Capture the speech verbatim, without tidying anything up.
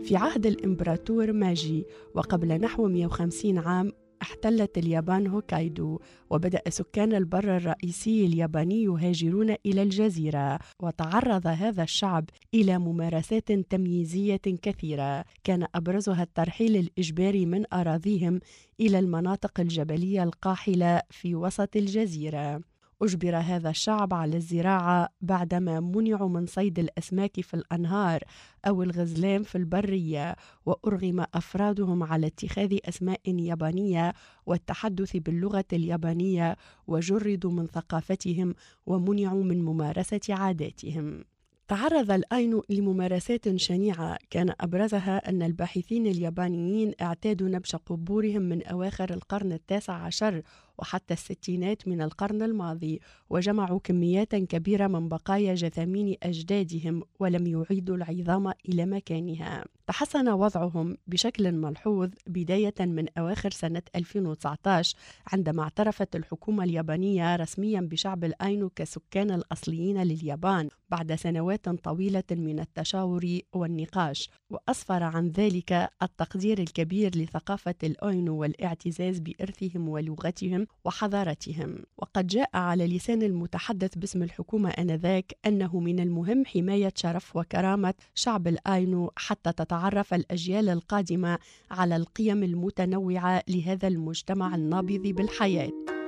في عهد الإمبراطور ماجي وقبل نحو مئة وخمسين عام احتلت اليابان هوكايدو، وبدأ سكان البر الرئيسي الياباني يهاجرون إلى الجزيرة، وتعرض هذا الشعب إلى ممارسات تمييزية كثيرة، كان أبرزها الترحيل الإجباري من أراضيهم إلى المناطق الجبلية القاحلة في وسط الجزيرة. أجبر هذا الشعب على الزراعة بعدما منعوا من صيد الأسماك في الأنهار أو الغزلان في البرية، وأرغم أفرادهم على اتخاذ أسماء يابانية والتحدث باللغة اليابانية، وجردوا من ثقافتهم ومنعوا من ممارسة عاداتهم. تعرض الأينو لممارسات شنيعة كان أبرزها أن الباحثين اليابانيين اعتادوا نبش قبورهم من أواخر القرن التاسع عشر وحتى الستينات من القرن الماضي، وجمعوا كميات كبيرة من بقايا جثامين أجدادهم ولم يعيدوا العظام إلى مكانها. تحسن وضعهم بشكل ملحوظ بداية من أواخر سنة ألفين وتسعة عشر عندما اعترفت الحكومة اليابانية رسميا بشعب الأينو كسكان الأصليين لليابان بعد سنوات طويلة من التشاور والنقاش، وأسفر عن ذلك التقدير الكبير لثقافة الأينو والاعتزاز بإرثهم ولغتهم وحضارتهم. وقد جاء على لسان المتحدث باسم الحكومة آنذاك أنه من المهم حماية شرف وكرامة شعب الأينو حتى تتعرف الأجيال القادمة على القيم المتنوعة لهذا المجتمع النابض بالحياة.